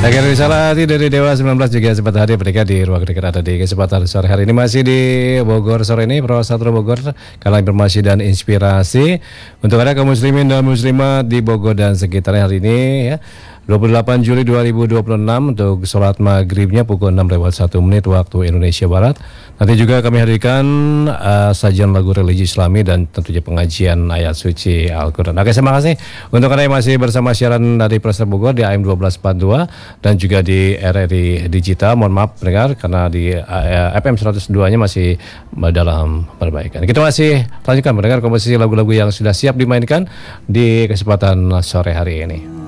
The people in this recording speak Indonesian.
Akhir risalah hati dari Dewa 19 juga sempat hadir mereka di ruang dekat ada di kesempatan sore hari ini masih di Bogor sore ini Pro Satrio Bogor kalangan informasi dan inspirasi untuk ada kaum muslimin dan muslimat di Bogor dan sekitarnya hari ini ya 28 Juli 2026 untuk sholat maghribnya pukul 6:01 waktu Indonesia Barat. Nanti juga kami hadirkan sajian lagu religi Islami dan tentunya pengajian ayat suci Al-Quran. Oke, terima kasih untuk Anda yang masih bersama siaran dari Polrestabes Bogor di AM 1242 dan juga di RRI Digital. Mohon maaf pendengar karena di FM 102-nya masih dalam perbaikan. Kita masih lanjutkan mendengar komposisi lagu-lagu yang sudah siap dimainkan di kesempatan sore hari ini.